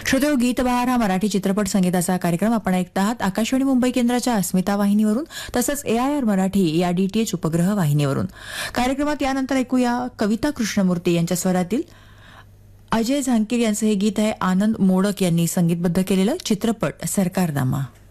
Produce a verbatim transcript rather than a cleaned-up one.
श्रोतेहो, गीतबहार हा मराठी चित्रपट संगीताचा कार्यक्रम आपण ऐकत आहात आकाशवाणी मुंबई केंद्राच्या अस्मिता वाहिनीवरून तसंच एआयआर मराठी या डीटीएच उपग्रह वाहिनीवरून. कार्यक्रमात यानंतर ऐकूया कविता कृष्णमूर्ती यांच्या स्वरातील अजय झांकीर यांचं हे गीत आहे. आनंद मोडक यांनी संगीतबद्ध केलेलं, चित्रपट सरकारनामा.